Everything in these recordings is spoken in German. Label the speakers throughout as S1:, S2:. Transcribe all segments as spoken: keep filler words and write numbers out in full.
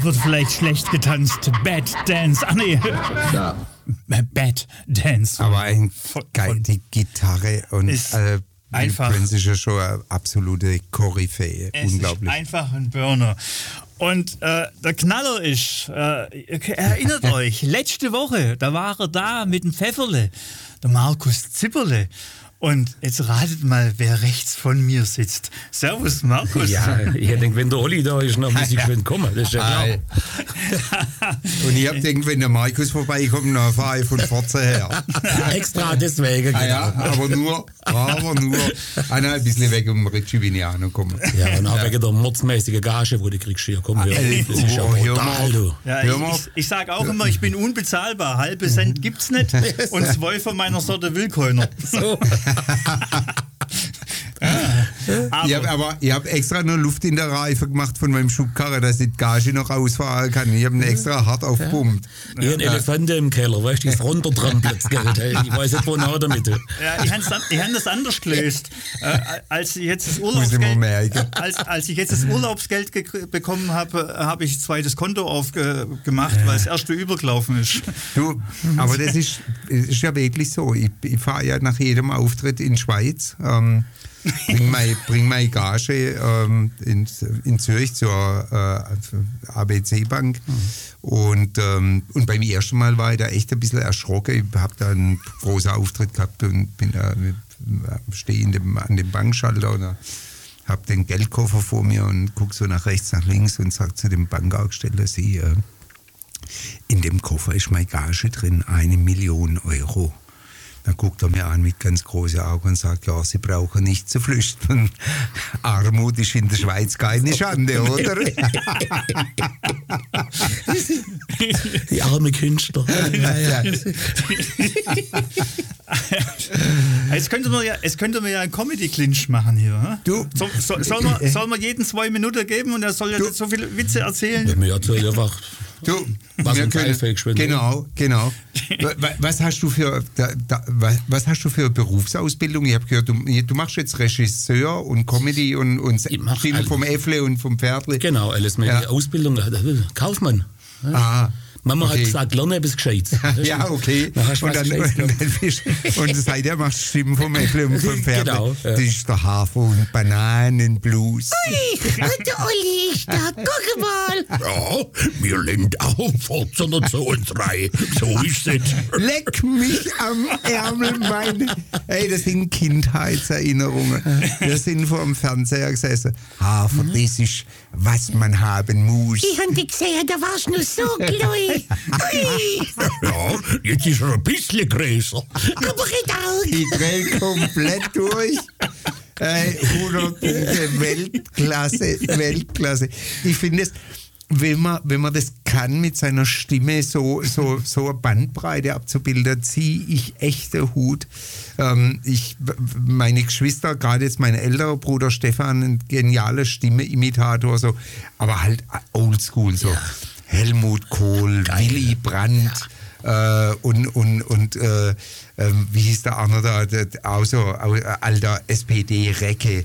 S1: wird vielleicht schlecht getanzt. Bad Dance. Ach nee.
S2: Ja.
S1: Bad Dance.
S3: Aber ein geil, die Gitarre und
S1: ist
S3: äh,
S1: einfach.
S3: Prince ist ja schon eine absolute Koryphäe.
S1: Es
S3: Unglaublich.
S1: ist einfach ein Burner. Und äh, der Knaller ist, äh, erinnert euch, letzte Woche, da war er da mit dem Pfefferle, der Markus Zipperle. Und jetzt ratet mal, wer rechts von mir sitzt. Servus, Markus.
S4: Ja, ich denke, wenn der Olli da ist, dann muss ich schön kommen. Das ist ja klar.
S3: Und ich hab gedacht, wenn der Markus vorbeikommt, dann fahre ich von Forza her.
S4: Extra deswegen.
S3: Ah, ja,
S4: genau.
S3: aber nur, aber nur einer ein bisschen weg um Ricci Viniano kommen.
S4: Ja, und auch ja. wegen der mordsmäßigen Gage, wo du kriegst, hier, komm, hör,
S3: Ey,
S4: das ist ja
S3: oh, hör
S4: brutal,
S3: mal.
S4: du.
S1: Ja, ich, ich, ich sage auch immer, ich bin unbezahlbar. Halbe Cent gibt's nicht. Und zwei von meiner Sorte will keiner.
S4: So.
S1: Aber,
S3: Ich habe aber ich hab extra nur Luft in der Reife gemacht von meinem Schubkarre, dass ich die Gage noch rausfahren kann. Ich habe ihn extra hart aufgepumpt.
S4: Ich habe einen Elefanten im Keller, weißt du, die ist runtertrampelt. Ich weiß nicht, wo nach damit.
S1: ja, ich habe hab das anders gelöst. Äh, als, ich jetzt das
S3: Muss ich mal
S1: Urlaubsgeld,
S3: merken.
S1: als, als ich jetzt das Urlaubsgeld ge- bekommen habe, habe ich ein zweites Konto aufgemacht, weil das erste übergelaufen ist.
S3: Du, aber das ist, ist ja wirklich so. Ich, ich fahre ja nach jedem Auftritt in die Schweiz. Ähm, bring meine bring mein Gage ähm, in, in Zürich zur äh, A B C-Bank. Mhm. Und, ähm, und beim ersten Mal war ich da echt ein bisschen erschrocken. Ich habe da einen großen Auftritt gehabt und bin da, stehe in dem, an dem Bankschalter und habe den Geldkoffer vor mir und gucke so nach rechts, nach links und sage zu dem Bankaufsteller, Sie, äh, in dem Koffer ist meine Gage drin, eine Million Euro. Dann guckt er mir an mit ganz großen Augen und sagt, ja, Sie brauchen nicht zu flüchten. Armut ist in der Schweiz keine Schande, oder?
S4: Die arme Künstler.
S3: Ja, ja.
S1: Jetzt könnte man ja, jetzt könnte man ja einen Comedy-Clinch machen hier. Hm?
S3: Du,
S1: so, so, soll, man, soll man jeden zwei Minuten geben und er soll ja
S3: Du.
S1: nicht so viele Witze erzählen?
S4: Ja, mir erzählt einfach,
S3: du,
S4: was
S3: wir
S4: ein
S3: können,
S4: Pfeifig schwindet.
S3: genau, genau. Wa- Was hast du für, da, da, was, was hast du für Berufsausbildung? Ich habe gehört, du, du machst jetzt Regisseur und Comedy und, und
S4: Ich mach
S3: Film
S4: alles.
S3: vom Äffle und vom Pferdle.
S4: genau, alles mit
S3: Ja.
S4: ja. Ausbildung, Kaufmann.
S3: Ah,
S4: Mama
S3: okay.
S4: hat gesagt, lerne etwas Gescheites.
S3: Ja, okay.
S4: Dann hast du
S3: und,
S4: was
S3: dann,
S4: Gescheites
S3: und, dann bist, und seither machst du Stimmen vom Äffle und vom Pferdle.
S4: Genau, ja.
S3: Das ist der Hafer- und Bananenblues.
S5: Und der Olli ist da, guck mal.
S4: Ja, mir lenkt auf, neunzehnhundertzweiunddreißig. So ist es.
S3: Leck mich am Ärmel, meine. Ey, das sind Kindheitserinnerungen. Wir sind vor dem Fernseher gesessen. Hafer, das ist, was man haben muss.
S5: Ich hab dich gesehen, da warst du nur so klein. Ui,
S4: Ja, jetzt ist er ein bisschen größer.
S5: aber red auch.
S3: Ich dreh komplett durch. Ey, hundert Punkte, Weltklasse, Weltklasse. Ich finde es, wenn man, wenn man das kann, mit seiner Stimme so, so, so eine Bandbreite abzubilden, ziehe ich echt den Hut. Ähm, ich, meine Geschwister, gerade jetzt mein älterer Bruder Stefan, ein genialer Stimme-Imitator, so, aber halt oldschool, so. Ja. Helmut Kohl, Geil. Willy Brandt. Äh, und und, und äh, äh, wie hieß der andere da, der, auch so äh, alter S P D-Recke.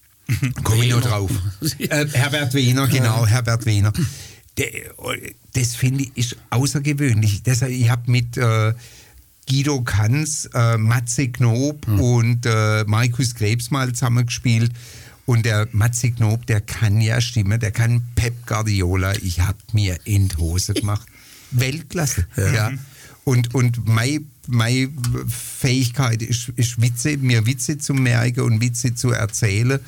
S3: Komme ich noch drauf. Äh, Herbert Wehner, genau, Herbert Wehner. Der, das finde ich ist außergewöhnlich. Deshalb, ich habe mit äh, Guido Kanz, äh, Matze Knob hm. und äh, Markus Krebs mal zusammengespielt. Und der Matze Knob, der kann ja Stimme, der kann Pep Guardiola. Ich habe mir in die Hose gemacht. Weltklasse. Ja. Ja. Und, und meine, meine Fähigkeit ist, ist Witze, mir Witze zu merken und Witze zu erzählen.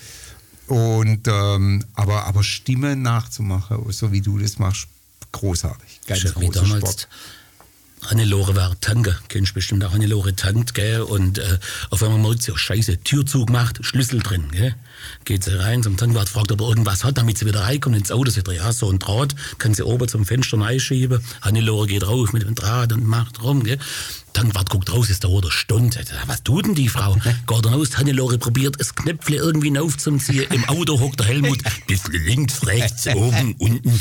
S3: Und, ähm, aber, aber Stimme nachzumachen, so wie du das machst, großartig. Ganz
S4: Schon wie
S3: großer
S4: damals
S3: Sport.
S4: Hannelore war Tanke, kennst bestimmt auch Hannelore tankt, gell? Und äh, auf einmal merkt sie, oh Scheiße, Türzug macht, Schlüssel drin, gell? Geht sie rein zum Tankwart, fragt, ob er irgendwas hat, damit sie wieder reinkommt ins Auto. Sagt er, ja, so ein Draht, kann sie oben zum Fenster reinschieben. Hannelore geht rauf mit dem Draht und macht rum, gell? Tankwart guckt raus, ist da oder Stunde. Was tut denn die Frau? Geht dann aus, Hannelore probiert, das Knöpfle irgendwie aufzuziehen. Im Auto hockt der Helmut, bisschen links, rechts, oben, unten.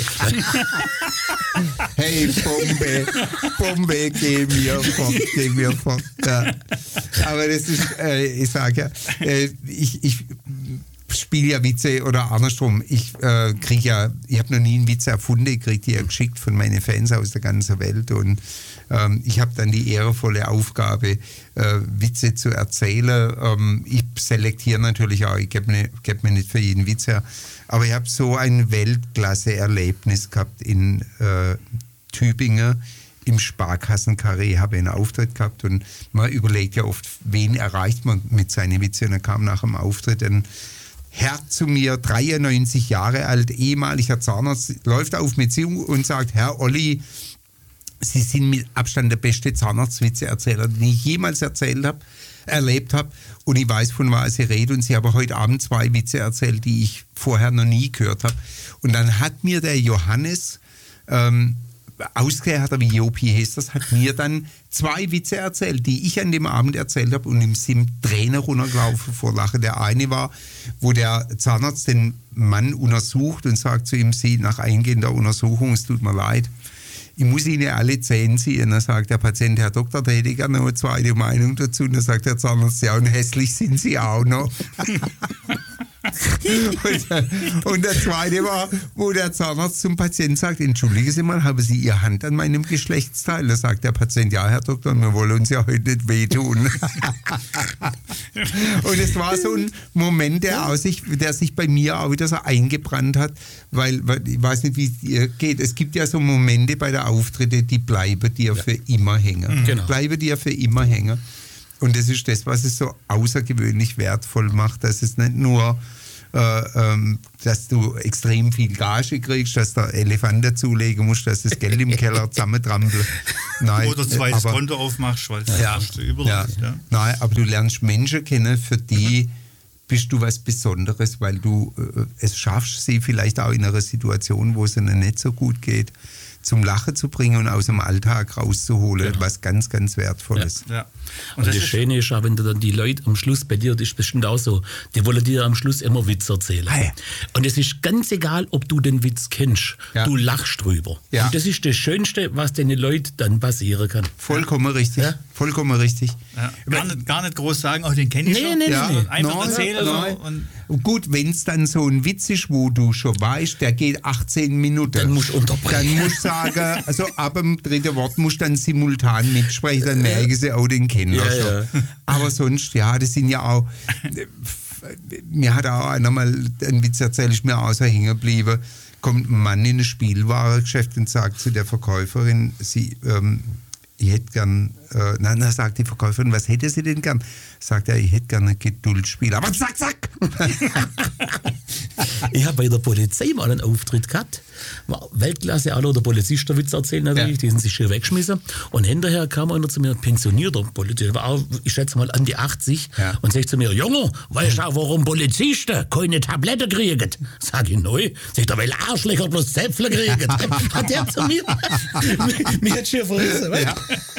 S3: Hey, Bombe, Bombe, geh mir fort, geh mir fort. Ja. Aber das ist, äh, ich sage ja, äh, ich, ich spiele ja Witze oder andersrum. Ich äh, kriege ja, ich habe noch nie einen Witz erfunden, ich kriege die ja geschickt von meinen Fans aus der ganzen Welt und ähm, ich habe dann die ehrenvolle Aufgabe, äh, Witze zu erzählen. Ähm, ich selektiere natürlich auch, ich gebe mir, geb mir nicht für jeden Witz her, aber ich habe so ein Weltklasse-Erlebnis gehabt in äh, Tübingen. Im Sparkassenkarree habe ich einen Auftritt gehabt und man überlegt ja oft, wen erreicht man mit seinen Witzen. Und dann kam nach dem Auftritt ein Herr zu mir, dreiundneunzig Jahre alt, ehemaliger Zahnarzt, läuft auf mich zu und sagt, Herr Olli, Sie sind mit Abstand der beste Zahnarztwitze-Erzähler, den ich jemals erzählt habe, erlebt habe. Und ich weiß, von was ich rede. Und Sie haben heute Abend zwei Witze erzählt, die ich vorher noch nie gehört habe. Und dann hat mir der Johannes, ähm, Ausgehört, wie Jopi heißt das, hat mir dann zwei Witze erzählt, die ich an dem Abend erzählt habe und ihm sind Tränen runtergelaufen vor Lachen. Der eine war, wo der Zahnarzt den Mann untersucht und sagt zu ihm, Sie, nach eingehender Untersuchung, es tut mir leid, ich muss Ihnen alle Zähne ziehen. Dann sagt der Patient, Herr Doktor, da hätte ich gerne noch eine zweite Meinung dazu. Und dann sagt der Zahnarzt, ja, und hässlich sind Sie auch noch. und, und der zweite war, wo der Zahnarzt zum Patienten sagt, entschuldigen Sie mal, haben Sie Ihre Hand an meinem Geschlechtsteil? Da sagt der Patient, ja, Herr Doktor, wir wollen uns ja heute nicht wehtun. Und es war so ein Moment, der, aus sich, der sich bei mir auch wieder so eingebrannt hat, weil, weil ich weiß nicht, wie es dir geht. Es gibt ja so Momente bei der Auftritte, die bleiben dir ja. für immer hängen. Genau. Bleiben dir für immer hängen. Und das ist das, was es so außergewöhnlich wertvoll macht, dass es nicht nur, äh, ähm, dass du extrem viel Gage kriegst, dass der Elefant dazulegen musst, dass das Geld im Keller zusammentrampelt. Nein,
S1: oder zwei das Konto aufmachst, weil es
S3: ja, ja, ja. Nein, aber du lernst Menschen kennen, für die bist du was Besonderes, weil du äh, es schaffst, sie vielleicht auch in einer Situation, wo es ihnen nicht so gut geht, zum Lachen zu bringen und aus dem Alltag rauszuholen, genau. was ganz, ganz Wertvolles.
S4: Ja. Ja. Und, und das, das Schöne ist auch, wenn du dann die Leute am Schluss, bei dir, das ist bestimmt auch so, die wollen dir am Schluss immer Witz erzählen. Hey. Und es ist ganz egal, ob du den Witz kennst, ja. du lachst drüber. Ja. Und das ist das Schönste, was den Leuten dann passieren kann.
S3: Vollkommen ja. richtig, ja. vollkommen richtig.
S1: Ja. Gar, nicht, gar nicht groß sagen, auch den kenne ich
S3: nee,
S1: schon.
S3: Nee, ja. nee.
S1: Einfach
S3: no,
S1: erzählen.
S3: No.
S1: So und
S3: gut, wenn es dann so ein Witz ist, wo du schon weißt, der geht achtzehn Minuten.
S4: Dann musst du unterbrechen.
S3: Dann musst du sagen, also ab dem dritten Wort musst du dann simultan mitsprechen, dann merken sie auch den Kenner ja, schon. Ja. Aber sonst, ja, das sind ja auch, mir hat auch einer mal einen Witz erzählt, ist mir auch so hängen geblieben, kommt ein Mann in ein Spielwarengeschäft und sagt zu der Verkäuferin, sie, ähm, ich hätte gern, äh, nein, dann sagt die Verkäuferin, was hätte sie denn gern? Sagt er, ich hätte gern ein Geduldsspiel. Aber zack, zack!
S4: Ich habe bei der Polizei mal einen Auftritt gehabt. War Weltklasse, alle der Polizist der Witz erzählt natürlich, ja. die sind sich schön weggeschmissen. Und hinterher kam einer zu mir, ein pensionierter Polizist, war auch, ich schätze mal an die achtzig, ja. und sagt zu mir, Junge, weißt du auch, warum Polizisten keine Tablette kriegen? Sag ich, neu. Sagt er, weil Arschlöcher bloß Zäpfle kriegen. Hat der zu mir? Mir hat schon verrissen, ja.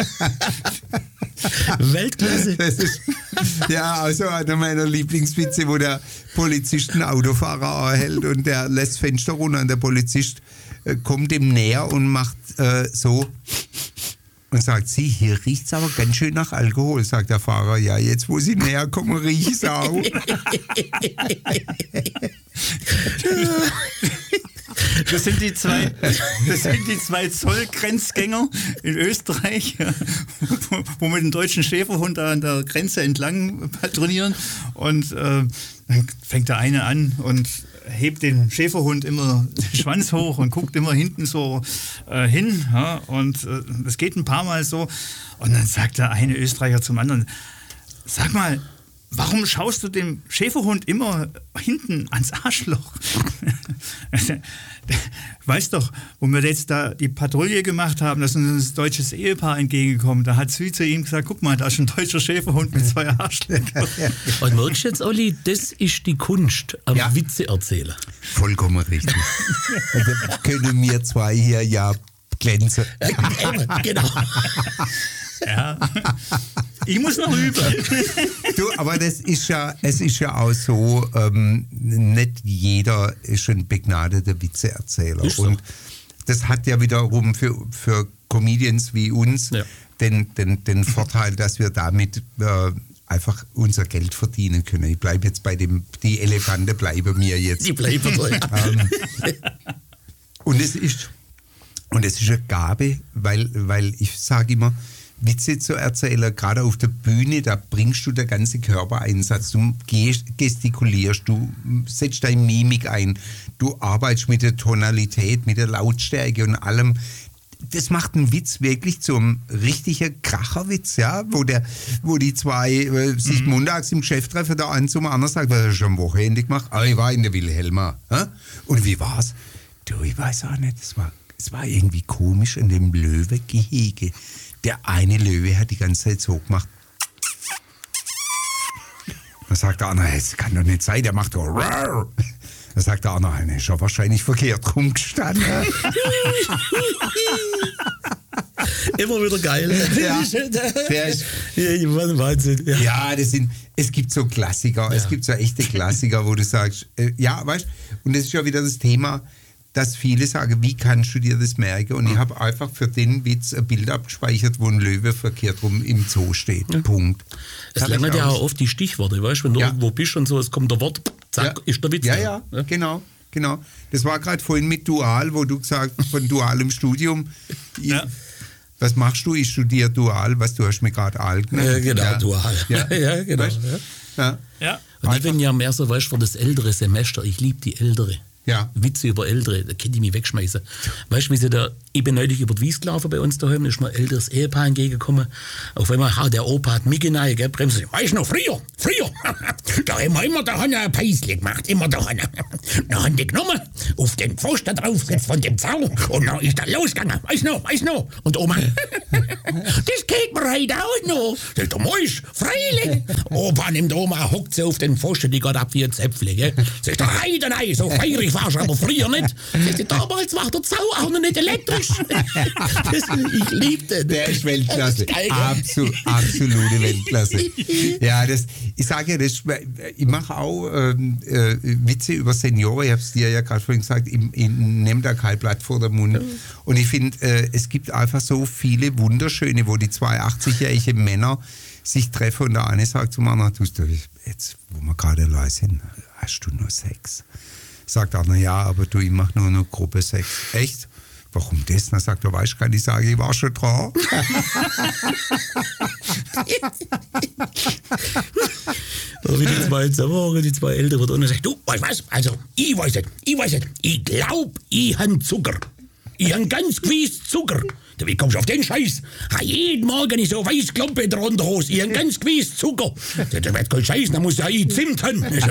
S4: Weltklasse.
S3: Das ist, ja, also einer meiner Lieblingswitze, wo der Polizist einen Autofahrer hält und der lässt Fenster runter und der Polizist äh, kommt ihm näher und macht äh, so und sagt, Sie, hier riecht es aber ganz schön nach Alkohol, sagt der Fahrer. Ja, jetzt wo Sie näher kommen, riecht es auch.
S1: Das sind die zwei, das sind die zwei Zollgrenzgänger in Österreich, wo, wo mit dem deutschen Schäferhund da an der Grenze entlang patrouillieren. Und äh, dann fängt der eine an und hebt den Schäferhund immer den Schwanz hoch und guckt immer hinten so äh, hin. Ja, und äh, das geht ein paar Mal so. Und dann sagt der eine Österreicher zum anderen, sag mal, warum schaust du dem Schäferhund immer hinten ans Arschloch? Weißt doch, wo wir jetzt da die Patrouille gemacht haben, da ist uns ein deutsches Ehepaar entgegengekommen. Da hat sie zu ihm gesagt, guck mal, da ist ein deutscher Schäferhund mit zwei Arschlöchern.
S4: Und merkst du jetzt, Olli, das ist die Kunst am ja. Witze erzählen.
S3: Vollkommen richtig. Da können wir zwei hier ja glänzen.
S4: Genau.
S1: Ja. Ich muss noch üben.
S3: Du, aber das ist ja, es ist ja auch so, ähm, nicht jeder ist ein begnadeter Witzeerzähler. So. Und das hat ja wiederum für, für Comedians wie uns ja. den, den, den Vorteil, dass wir damit äh, einfach unser Geld verdienen können. Ich bleibe jetzt bei dem, die Elefanten bleiben mir jetzt.
S4: Die bleiben so, ja.
S3: Ähm, und es ist und es ist eine Gabe, weil, weil ich sage immer, Witze zu erzählen, gerade auf der Bühne, da bringst du den ganzen Körpereinsatz, du gestikulierst, du setzt deine Mimik ein, du arbeitest mit der Tonalität, mit der Lautstärke und allem. Das macht einen Witz wirklich zum richtigen Kracherwitz, ja, wo, der, wo die zwei äh, sich mhm. montags im Geschäft treffen, der eine zum anderen sagt, was hast du schon am Wochenende gemacht? Ah, ich war in der Wilhelma. Hä? Und wie war's? Du, ich weiß auch nicht, es war, es war irgendwie komisch in dem Löwegehege. Der eine Löwe hat die ganze Zeit so gemacht. Dann sagt der andere, das kann doch nicht sein, der macht doch Rar. Dann sagt der andere, der ist ja wahrscheinlich verkehrt rumgestanden.
S4: Immer wieder geil.
S3: Ja, der ist,
S4: ja, Wahnsinn. Ja,
S3: ja das sind, es gibt so Klassiker, ja. es gibt so echte Klassiker, wo du sagst, äh, ja, weißt du, und das ist ja wieder das Thema, dass viele sagen, wie kannst du dir das merken? Und ich habe einfach für den Witz ein Bild abgespeichert, wo ein Löwe verkehrt rum im Zoo steht. Ja. Punkt.
S4: Es lernt ja auch oft die Stichworte, weißt du, wenn du ja. irgendwo bist und so, es kommt der Wort, zack, ja. ist der Witz.
S3: Ja, ja, ja, genau, genau. Das war gerade vorhin mit Dual, wo du gesagt hast, von dualem Studium. Ja. Was machst du? Ich studiere Dual, was du hast mir gerade alt genannt.
S4: Ja, genau,
S3: ja.
S4: Dual. Ja, ja genau. Weißt? Ja. Ja. Und ich bin ja mehr so, weißt du, für das ältere Semester, ich liebe die ältere.
S3: Ja.
S4: Witze über Ältere, da könnte ich mich wegschmeißen. Weißt du, wie sie da, ich bin neulich über die Wies gelaufen bei uns daheim, ist mir ein älteres Ehepaar entgegengekommen. Auf einmal, ha, der Opa hat mich geneigt, gell, bremsen. Weißt du noch, früher, früher, da haben wir immer da ein Päisli gemacht, immer da. Da haben die genommen, auf den Pfosten draufgesetzt von dem Zaun und dann ist er losgegangen. Weißt du noch, weißt du noch? Und Oma, das geht mir heute auch noch. Das ist der Mäusch, freilich. Opa nimmt Oma, hockt sie auf den Pfosten, die geht ab wie ein Zäpfle, gell. Das ist der Heidenei, so feirig warst du aber früher nicht. Das ist, damals war der Zaun auch noch nicht elektrisch. Das, ich liebte den.
S3: Der ist Weltklasse. Absolut, absolute Weltklasse. Ja, das, ich sage ja, das, ich mache auch ähm, äh, Witze über Senioren. Ich habe es dir ja gerade vorhin gesagt, ich, ich nehme da kein Blatt vor den Mund. Und ich finde, äh, es gibt einfach so viele wunderschöne, wo die zwei achtzig-jährigen Männer sich treffen und der eine sagt zum anderen, du, jetzt, wo wir gerade allein sind, hast du nur Sex? Sagt er, na ja, aber du, ich mache nur eine Gruppe Sex. Echt? Warum das? Dann sagt er, weißt du, kann ich sagen, ich war schon dran.
S4: Wie die zwei zusammen, die zwei Ältere wird und sagt, du, weißt was? Also, ich weiß es, ich weiß es. Ich glaub, ich han Zucker. Ich han ganz gewiss Zucker. Wie kommst du auf den Scheiß? Ha, jeden Morgen ist so weiß Klumpe in der Unterhose. Ich han ganz gewiss Zucker. Das wird kein Scheiß, dann muss ja ich Zimt haben. Geil,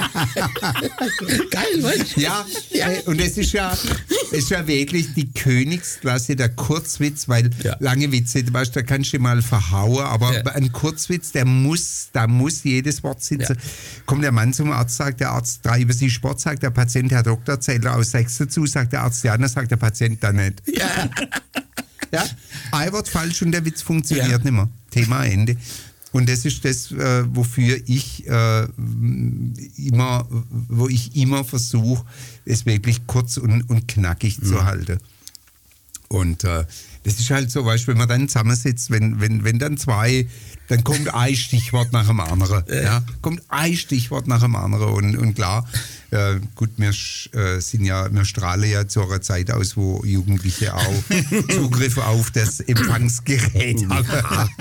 S4: weißt du?
S3: Ja, ja. Äh, und es ist ja, es ist ja wirklich die Königsklasse der Kurzwitz, weil ja. lange Witze, weißt, da kannst du mal verhauen, aber ja. ein Kurzwitz, der muss, da muss jedes Wort sitzen. Ja. Kommt der Mann zum Arzt, sagt der Arzt, treiben Sie Sport, sagt der Patient, Herr Doktor, zählt er aus sechs dazu, sagt der Arzt, ja, dann sagt der Patient dann nicht. Ja. Ja, ein Wort falsch und der Witz funktioniert ja. nicht mehr. Thema Ende. Und das ist das, äh, wofür ich äh, immer, wo ich immer versuche, es wirklich kurz und, und knackig mhm. zu halten. Und äh, das ist halt so, weißt du, wenn man dann zusammensitzt, wenn, wenn, wenn dann zwei, dann kommt ein Stichwort nach dem anderen. Ja. Ja, kommt ein Stichwort nach dem anderen. Und, und klar, äh, gut, wir, äh, sind ja, wir strahlen ja zu einer Zeit aus, wo Jugendliche auch Zugriff auf das Empfangsgerät haben.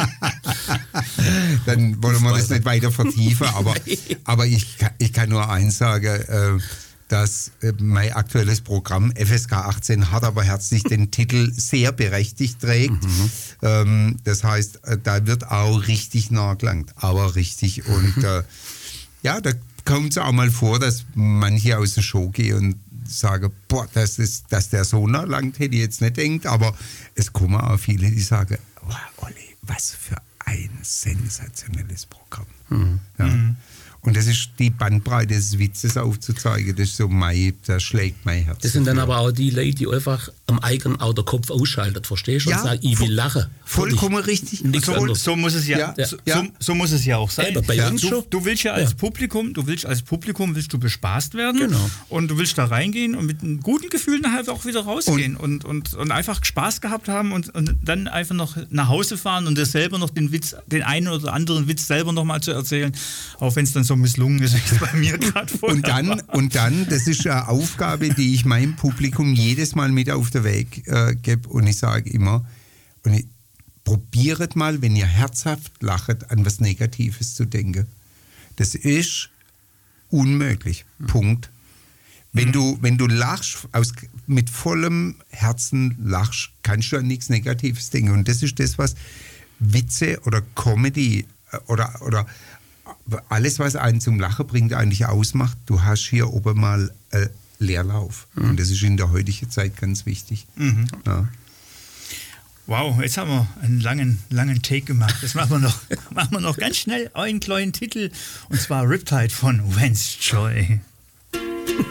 S3: Dann wollen wir das nicht weiter vertiefen, aber, aber ich, ich kann nur eins sagen, äh, dass äh, mein aktuelles Programm F S K achtzehn hart aber herzlich den Titel sehr berechtigt trägt. Mhm. Ähm, das heißt, äh, da wird auch richtig nachgelangt, aber richtig. Und äh, ja, da kommt es auch mal vor, dass manche aus der Show gehen und sagen, boah, das ist, dass der so nachlangt, hätte ich jetzt nicht gedacht, aber es kommen auch viele, die sagen, wow, Olli, was für ein sensationelles Programm. Mhm. Ja. Mhm. Und das ist die Bandbreite des Witzes aufzuzeigen. Das ist so mein, da schlägt mein Herz.
S4: Das sind dann
S3: dafür.
S4: aber auch die Leute, die einfach am eigenen auch der Kopf ausschaltet, verstehst du?
S3: Ja,
S4: Und sagen, ich will lachen.
S3: Vollkommen richtig.
S4: Nichts
S1: So,
S4: anderes.
S1: so muss es ja,
S3: Ja,
S1: so,
S3: ja.
S1: So, so muss es ja auch sein.
S4: Eben, bei
S1: ja.
S4: uns
S1: du,
S4: schon.
S1: du willst ja als
S4: Ja.
S1: Publikum, du willst als Publikum willst du bespaßt werden
S4: Genau.
S1: und du willst da reingehen und mit einem guten Gefühl nachher auch wieder rausgehen und, und, und einfach Spaß gehabt haben und, und dann einfach noch nach Hause fahren und dir selber noch den Witz, den einen oder anderen Witz selber noch mal zu erzählen, auch wenn es dann so misslungen ist, wie es bei mir gerade vorher
S3: Und dann,
S1: war.
S3: und dann, das ist eine Aufgabe, die ich meinem Publikum jedes Mal mit auf den Weg äh, gebe. Und ich sage immer, und ich, probiert mal, wenn ihr herzhaft lachet, an was Negatives zu denken. Das ist unmöglich. Punkt. Wenn du, wenn du lachst, aus, mit vollem Herzen lachst, kannst du an nichts Negatives denken. Und das ist das, was Witze oder Comedy äh, oder, oder alles, was einen zum Lachen bringt, eigentlich ausmacht. Du hast hier oben mal äh, Leerlauf. Mhm. Und das ist in der heutigen Zeit ganz wichtig.
S1: Mhm.
S3: Ja.
S1: Wow, jetzt haben wir einen langen, langen Take gemacht. Das machen wir noch, machen wir noch ganz schnell einen kleinen Titel, und zwar Riptide von Vance Joy.